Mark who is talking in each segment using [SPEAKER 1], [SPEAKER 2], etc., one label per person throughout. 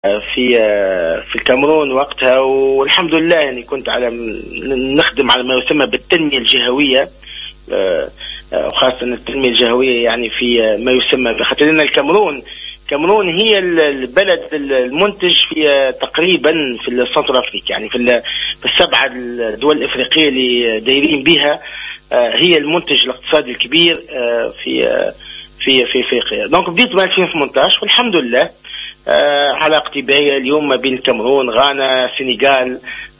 [SPEAKER 1] في الكاميرون وقتها، والحمد لله يعني كنت نخدم على ما يسمى بالتنمية الجهوية، وخاصة التنمية الجهوية يعني في ما يسمى بخاطر أن الكاميرون هي البلد المنتج في تقريبا في السنتر افريقيا، يعني في السبعة الدول الافريقية اللي دايرين بها، هي المنتج الاقتصادي الكبير في افريقيا. دونك بديت ب 2018 والحمد لله علاقتي باهية اليوم ما بين الكاميرون، غانا، السنغال،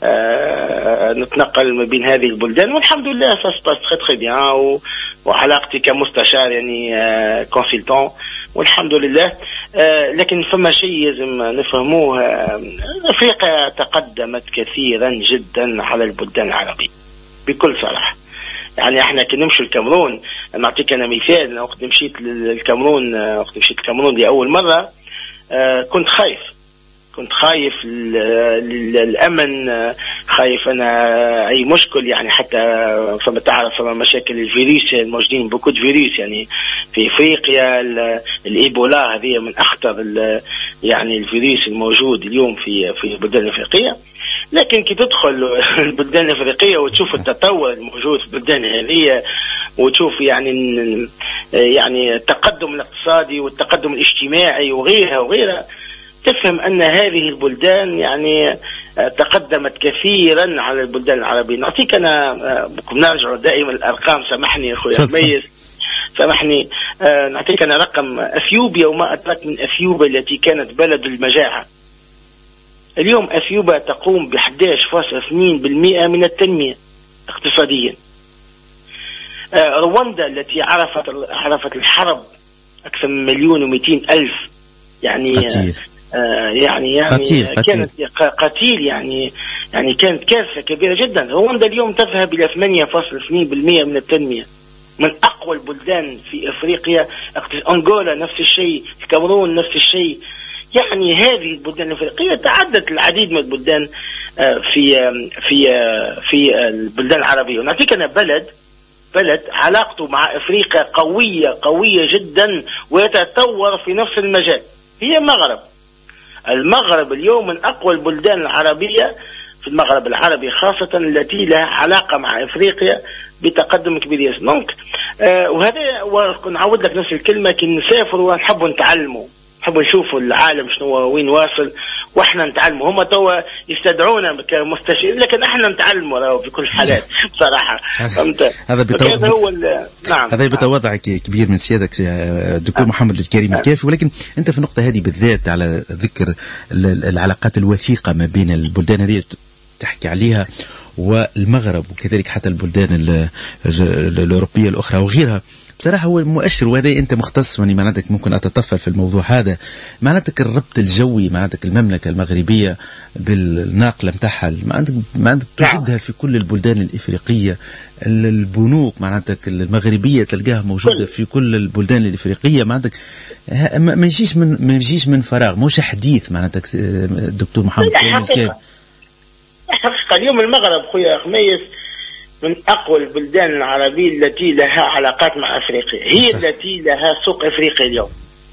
[SPEAKER 1] نتنقل ما بين هذه البلدان والحمد لله ça se passe très très bien، وعلاقتي كمستشار يعني كونسلتون والحمد لله. لكن فما شيء لازم نفهموه، افريقيا تقدمت كثيرا جدا على البلدان العربية بكل صراحة. يعني احنا كي نمشي الكاميرون، نعطيك انا مثال، وقت مشيت الكاميرون لأول مرة كنت خايف الأمن، خايف أنا أي مشكل، يعني حتى فما تعرف فما مشاكل الفيروس الموجودين، بوكو فيروس يعني في إفريقيا، الإيبولا هذه من أخطر يعني الفيروس الموجود اليوم في البلدان الأفريقية. لكن كي تدخل البلدان الأفريقية وتشوف التطور الموجود في البلدان هذه، وتشوف يعني التقدم الاقتصادي والتقدم الاجتماعي وغيرها، تفهم أن هذه البلدان يعني تقدمت كثيرا على البلدان العربية. نعطيك أنا نرجع دائما الأرقام، سامحني أخوي ميز، سامحني، نعطيك أنا رقم أثيوبيا وما أدرك من أثيوبيا التي كانت بلد المجاعة. اليوم أثيوبيا تقوم ب 11.2% من التنمية اقتصاديا. رواندا التي عرفت الحرب أكثر من 1,200,000 يعني قتيل. كانت قتيل، يعني كانت كارثة كبيرة جدا. رواندا اليوم تذهب إلى 8.2% من التنمية، من أقوى البلدان في أفريقيا. أنغولا نفس الشيء، الكاميرون نفس الشيء. يعني هذه البلدان الأفريقية تعدت العديد من البلدان في البلدان العربية. ونعطيك أنا بلد علاقته مع أفريقيا قوية جدا ويتطور في نفس المجال، هي المغرب اليوم من أقوى البلدان العربية في المغرب العربي خاصة، التي لها علاقة مع أفريقيا بتقدم كبير. دونك وهذا، ونعود لك نفس الكلمة، كي نسافر ونحب نتعلموا، نحب نشوفوا العالم شنو وين واصل، واحنا نتعلموا. هم توا يستدعونا كمستشير، لكن احنا نتعلموا في كل الحالات بصراحه. فهمت؟ هذا هو نعم،
[SPEAKER 2] هذا بتوضع كبير من سيادك الدكتور محمد الكريم الكافي. ولكن انت في النقطه هذه بالذات على ذكر العلاقات الوثيقه ما بين البلدان هذه تحكي عليها والمغرب، وكذلك حتى البلدان الاوروبيه الاخرى وغيرها، بصراحة هو المؤشر. وهذا أنت مختص، وأني معناتك ممكن أتطفل في الموضوع هذا، معناتك الربط الجوي، معناتك المملكة المغربية بالناقلة متاعها، معناتك تجدها في كل البلدان الإفريقية. البنوك معناتك المغربية تلقاها موجودة في كل البلدان الإفريقية، معناتك ما يجيش من فراغ، مش حديث معناتك الدكتور محمد الكريم.
[SPEAKER 1] حقيقة اليوم المغرب خويا خميس من أقوى البلدان العربية التي لها علاقات مع أفريقيا، هي التي لها سوق أفريقيا اليوم.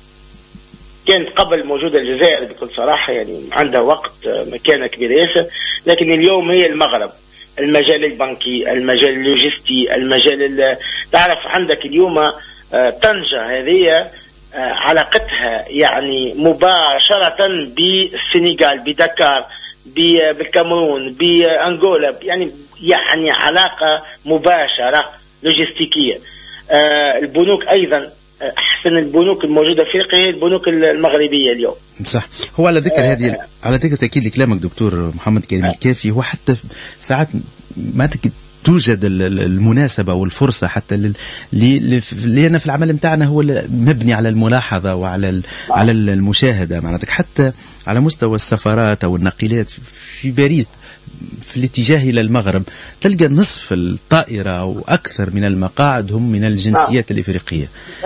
[SPEAKER 1] كانت قبل موجودة الجزائر بكل صراحة، يعني عندها وقت مكانة كبيرة ياسر، لكن اليوم هي المغرب. المجال البنكي، المجال اللوجستي، المجال تعرف عندك اليوم طنجة هذه علاقتها يعني مباشرة بالسنغال، بدكار، بالكاميرون، بأنغولا، يعني علاقة مباشرة لوجستيكية. البنوك أيضا أحسن البنوك الموجودة في أفريقيا هي البنوك المغربية اليوم.
[SPEAKER 2] صح. هو على ذكر على ذكر تأكيد لكلامك دكتور محمد كريم الكافي، هو حتى ساعات ما توجد المناسبة والفرصة حتى لأن في العمل متاعنا هو مبني على الملاحظة وعلى على المشاهدة، معناتك حتى على مستوى السفارات أو الناقلات في باريس في الاتجاه إلى المغرب تلقى نصف الطائرة أو أكثر من المقاعد هم من الجنسيات الإفريقية.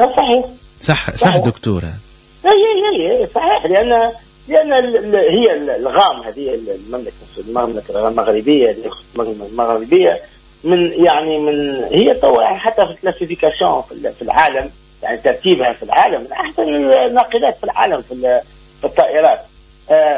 [SPEAKER 2] صح دكتورة.
[SPEAKER 1] هي صحيح، لأن هي الغام هذه المملكة المغربية من هي حتى في الكلاسيفيكاسيون في العالم، يعني ترتيبها في العالم من أحسن الناقلات في العالم في الطائرات.